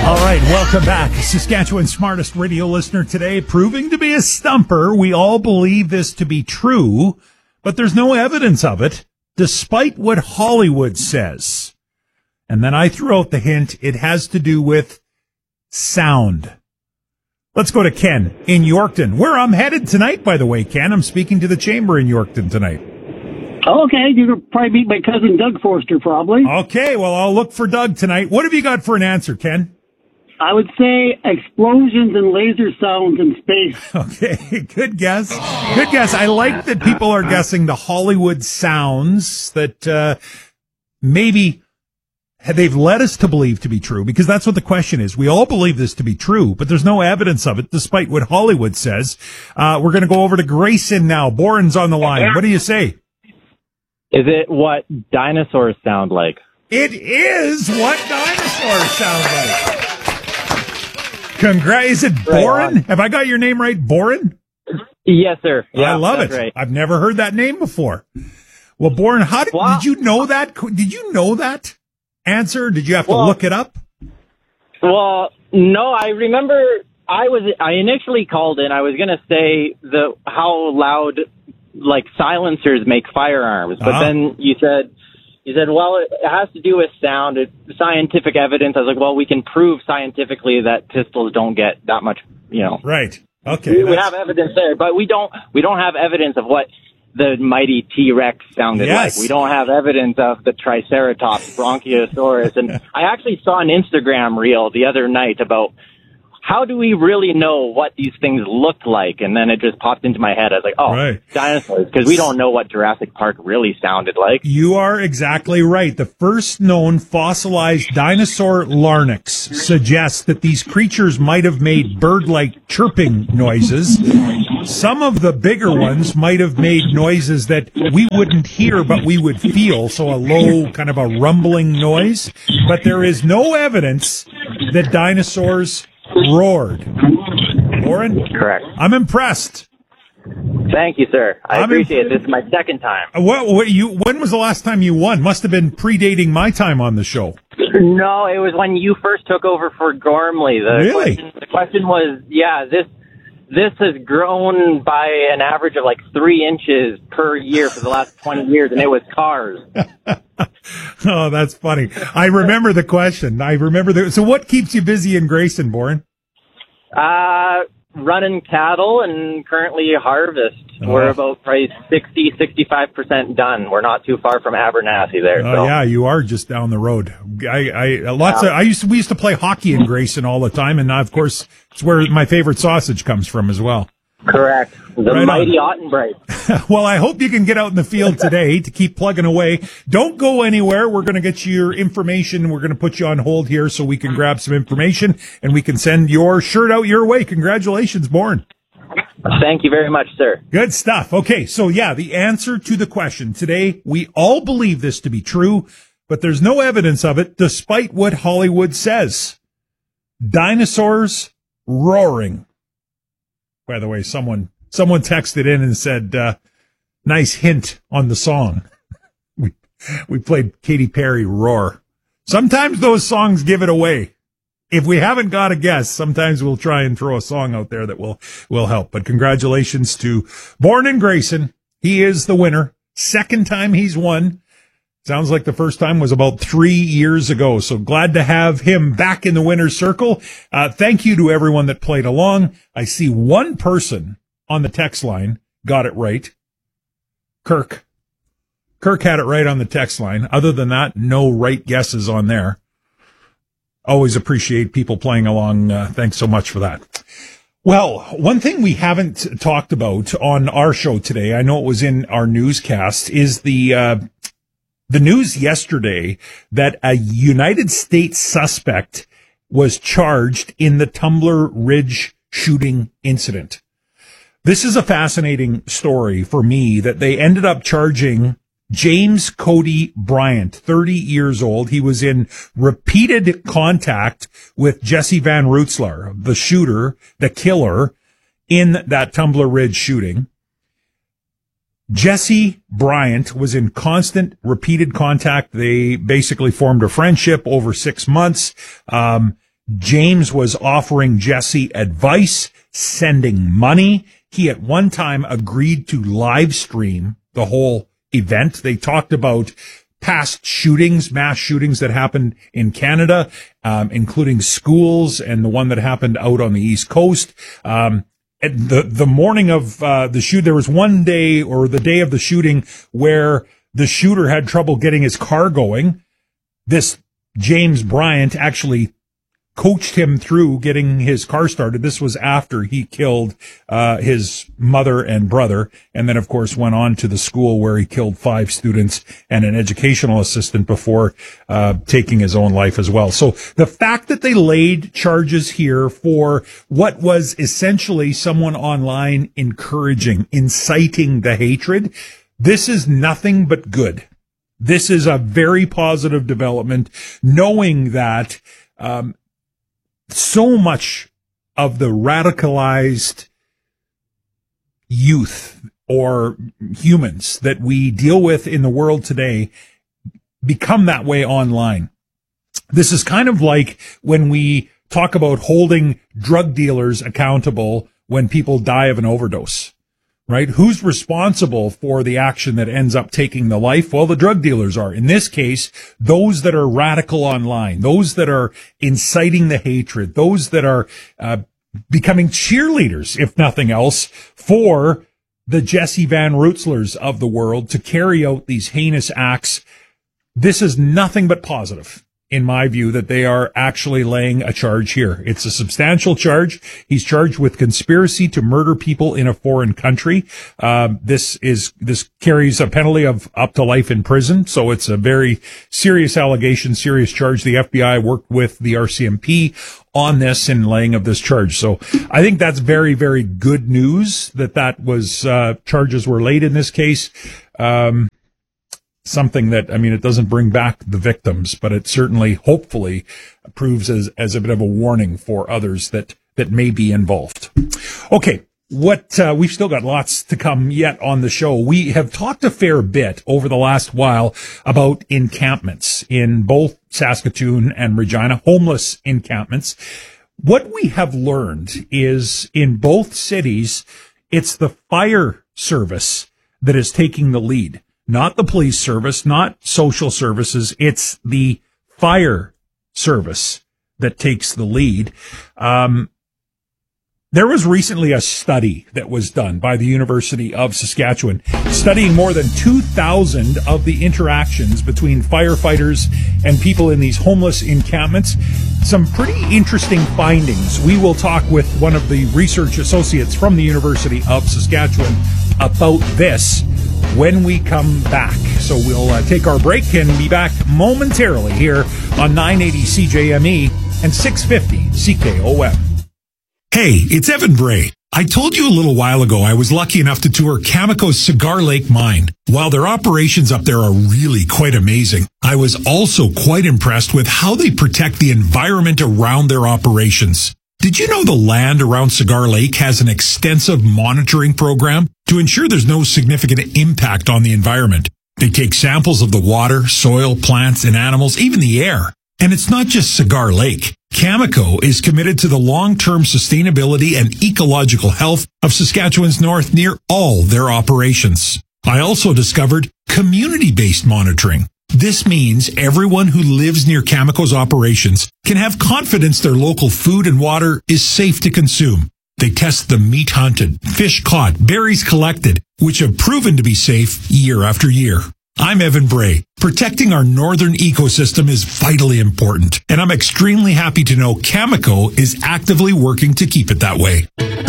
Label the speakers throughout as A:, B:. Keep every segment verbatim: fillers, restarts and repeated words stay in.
A: All right, welcome back. Saskatchewan's smartest radio listener today, proving to be a stumper. We all believe this to be true, but there's no evidence of it, despite what Hollywood says. And then I threw out the hint, it has to do with sound. Let's go to Ken in Yorkton, where I'm headed tonight, by the way, Ken. I'm speaking to the Chamber in Yorkton tonight.
B: Okay, you're going to probably meet my cousin Doug Forster, probably.
A: Okay, well, I'll look for Doug tonight. What have you got for an answer, Ken?
B: I would say explosions and laser sounds in space.
A: Okay, good guess. Good guess. I like that people are guessing the Hollywood sounds that uh, maybe they've led us to believe to be true, because that's what the question is. We all believe this to be true, but there's no evidence of it, despite what Hollywood says. Uh, we're going to go over to Grayson now. Boren's on the line. What do you say?
C: Is it what dinosaurs sound like?
A: It is what dinosaurs sound like. Congrats. Is it Boren? Right. Have I got your name right? Boren?
C: Yes, sir. Yeah,
A: I love it.
C: Right.
A: I've never heard that name before. Well, Boren, how did,
C: well,
A: did you know that? Did you know that answer? Did you have to
C: well,
A: look it up?
C: Well, no, I remember I was, I initially called in. I was going to say the, how loud, like, silencers make firearms. But uh-huh. then you said, You said, well, it has to do with sound, it's scientific evidence. I was like, well, we can prove scientifically that pistols don't get that much, you know.
A: Right. Okay.
C: We would have evidence there, but we don't, we don't have evidence of what the mighty T-Rex sounded
A: yes.
C: like. We don't have evidence of the Triceratops, Bronchiosaurus. And I actually saw an Instagram reel the other night about how do we really know what these things look like? And then it just popped into my head. I was like, oh, right. dinosaurs, because we don't know what Jurassic Park really sounded like.
A: You are exactly right. The first known fossilized dinosaur larynx suggests that these creatures might have made bird-like chirping noises. Some of the bigger ones might have made noises that we wouldn't hear, but we would feel, so a low, kind of a rumbling noise. But there is no evidence that dinosaurs roared. Warren?
C: Correct.
A: I'm impressed.
C: Thank you, sir. I
A: I'm
C: appreciate
A: imp-
C: it. This is my second time.
A: What, what you? When was the last time you won? Must have been predating my time on the show.
C: No, it was when you first took over for Gormley. The
A: really?
C: Question, the question was, yeah, this this has grown by an average of like three inches per year for the last twenty years, and it was cars.
A: Oh, that's funny. I remember the question. I remember the. So, what keeps you busy in Grayson, Boren?
C: Uh, running cattle and currently harvest. Oh. We're about probably sixty, sixty-five percent done. We're not too far from Abernathy there.
A: Oh,
C: so.
A: yeah, you are just down the road. I, I, lots yeah. of, I used to, we used to play hockey in Grayson all the time. And now, of course, it's where my favorite sausage comes from as well.
C: Correct. The right mighty Ottenbright.
A: Well, I hope you can get out in the field today to keep plugging away. Don't go anywhere. We're going to get you your information. We're going to put you on hold here so we can grab some information and we can send your shirt out your way. Congratulations, Boren.
C: Thank you very much, sir.
A: Good stuff. Okay, so yeah, the answer to the question today, we all believe this to be true, but there's no evidence of it, despite what Hollywood says. Dinosaurs roaring. By the way, someone someone texted in and said, uh, nice hint on the song. we we played Katy Perry, Roar. Sometimes those songs give it away. If we haven't got a guess, sometimes we'll try and throw a song out there that will will help. But congratulations to Boren and Grayson. He is the winner. Second time he's won. Sounds like the first time was about three years ago. So glad to have him back in the winner's circle. Uh, thank you to everyone that played along. I see one person on the text line got it right. Kirk. Kirk had it right on the text line. Other than that, no right guesses on there. Always appreciate people playing along. Uh, thanks so much for that. Well, one thing we haven't talked about on our show today, I know it was in our newscast, is the, uh, The news yesterday that a United States suspect was charged in the Tumbler Ridge shooting incident. This is a fascinating story for me that they ended up charging James Cody Bryant, thirty years old. He was in repeated contact with Jesse Van Rootselaar, the shooter, the killer in that Tumbler Ridge shooting. Jesse Bryant was in constant, repeated contact. They basically formed a friendship over six months. Um, James was offering Jesse advice, sending money. He at one time agreed to live stream the whole event. They talked about past shootings, mass shootings that happened in Canada, um, including schools and the one that happened out on the East Coast. Um, the, the morning of, uh, the shoot, there was one day or the day of the shooting where the shooter had trouble getting his car going. This James Bryant actually coached him through getting his car started. This was after he killed uh his mother and brother, and then of course went on to the school where he killed five students and an educational assistant before uh taking his own life as well. So the fact that they laid charges here for what was essentially someone online encouraging, inciting the hatred, this is nothing but good. This is a very positive development, knowing that um so much of the radicalized youth or humans that we deal with in the world today become that way online. This is kind of like when we talk about holding drug dealers accountable when people die of an overdose, right? Who's responsible for the action that ends up taking the life? Well, the drug dealers are. In this case, those that are radical online, those that are inciting the hatred, those that are uh, becoming cheerleaders, if nothing else, for the Jesse Van Rootzlers of the world to carry out these heinous acts. This is nothing but positive, in my view, that they are actually laying a charge here. It's a substantial charge. He's charged with conspiracy to murder people in a foreign country. Um, this is, this carries a penalty of up to life in prison. So it's a very serious allegation, serious charge. The F B I worked with the R C M P on this in laying of this charge. So I think that's very, very good news that that was, uh, charges were laid in this case. Um, Something that, I mean, it doesn't bring back the victims, but it certainly, hopefully, proves as, as a bit of a warning for others that, that may be involved. Okay. What, uh, we've still got lots to come yet on the show. We have talked a fair bit over the last while about encampments in both Saskatoon and Regina, homeless encampments. What we have learned is in both cities, it's the fire service that is taking the lead. Not the police service, not social services. It's the fire service that takes the lead. Um, there was recently a study that was done by the University of Saskatchewan, studying more than two thousand of the interactions between firefighters and people in these homeless encampments. Some pretty interesting findings. We will talk with one of the research associates from the University of Saskatchewan about this when we come back. So we'll uh, take our break and be back momentarily here on nine eighty C J M E and six fifty C K O M.
D: Hey, it's Evan Bray. I told you a little while ago I was lucky enough to tour Cameco's Cigar Lake mine. While their operations up there are really quite amazing, I was also quite impressed with how they protect the environment around their operations. Did you know the land around Cigar Lake has an extensive monitoring program to ensure there's no significant impact on the environment? They take samples of the water, soil, plants, and animals, even the air. And it's not just Cigar Lake. Cameco is committed to the long-term sustainability and ecological health of Saskatchewan's North near all their operations. I also discovered community-based monitoring. This means everyone who lives near Cameco's operations can have confidence their local food and water is safe to consume. They test the meat hunted, fish caught, berries collected, which have proven to be safe year after year. I'm Evan Bray. Protecting our northern ecosystem is vitally important, and I'm extremely happy to know Cameco is actively working to keep it that way.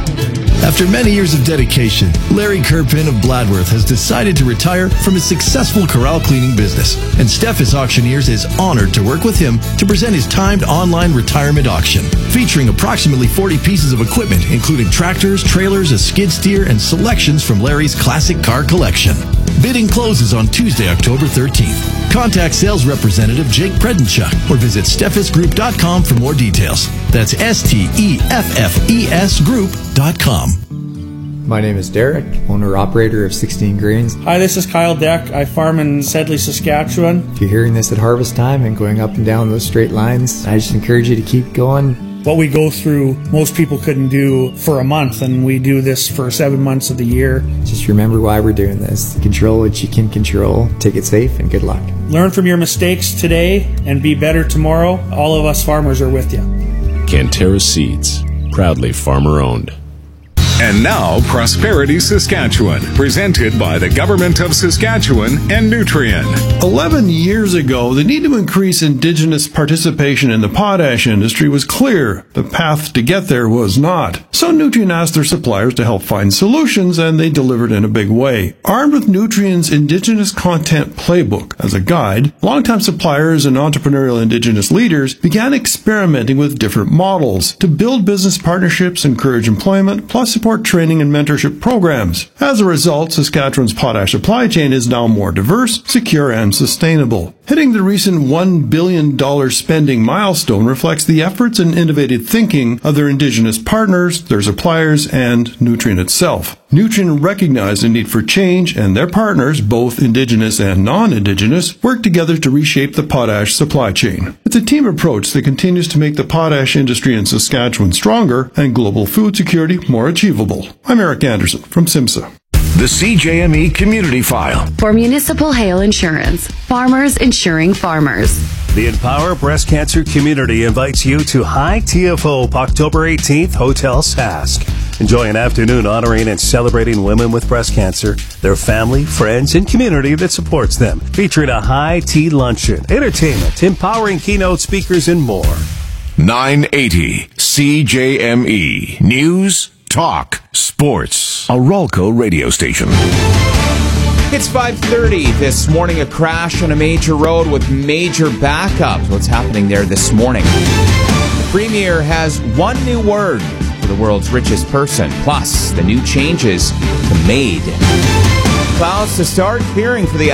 E: After many years of dedication, Larry Kirpin of Bladworth has decided to retire from his successful corral cleaning business, and Steffes Auctioneers is honored to work with him to present his timed online retirement auction, featuring approximately forty pieces of equipment, including tractors, trailers, a skid steer, and selections from Larry's classic car collection. Bidding closes on Tuesday, October thirteenth. Contact sales representative Jake Predenchuk or visit steffes group dot com for more details. That's S T E F F E S group dot com.
F: My name is Derek, owner-operator of sixteen Grains.
G: Hi, this is Kyle Deck. I farm in Sedley, Saskatchewan.
F: If you're hearing this at harvest time and going up and down those straight lines, I just encourage you to keep going.
G: What we go through, most people couldn't do for a month, and we do this for seven months of the year.
F: Just remember why we're doing this. Control what you can control. Take it safe, and good luck.
G: Learn from your mistakes today and be better tomorrow. All of us farmers are with you.
H: Canterra Seeds, proudly farmer-owned.
I: And now, Prosperity Saskatchewan, presented by the Government of Saskatchewan and Nutrien.
J: Eleven years ago, the need to increase Indigenous participation in the potash industry was clear. The path to get there was not. So Nutrien asked their suppliers to help find solutions, and they delivered in a big way. Armed with Nutrien's Indigenous Content Playbook as a guide, longtime suppliers and entrepreneurial Indigenous leaders began experimenting with different models to build business partnerships, encourage employment, plus support training and mentorship programs. As a result, Saskatchewan's potash supply chain is now more diverse, secure, and sustainable. Hitting the recent one billion dollars spending milestone reflects the efforts and innovative thinking of their Indigenous partners, their suppliers, and Nutrien itself. Nutrien recognized the need for change, and their partners, both Indigenous and non-Indigenous, work together to reshape the potash supply chain. It's a team approach that continues to make the potash industry in Saskatchewan stronger and global food security more achievable. I'm Eric Anderson from SIMSA.
I: The C J M E Community File.
K: For Municipal Hail Insurance, farmers insuring farmers.
L: The Empower Breast Cancer Community invites you to High T F O October eighteenth, Hotel Sask. Enjoy an afternoon honoring and celebrating women with breast cancer, their family, friends, and community that supports them. Featuring a high tea luncheon, entertainment, empowering keynote speakers, and more.
I: nine eighty C J M E. News, talk, sports. A Ralco radio station.
M: It's five thirty this morning. A crash on a major road with major backups. What's happening there this morning? The Premier has one new word for the world's richest person, plus the new changes to MAID. Clouds to start clearing for the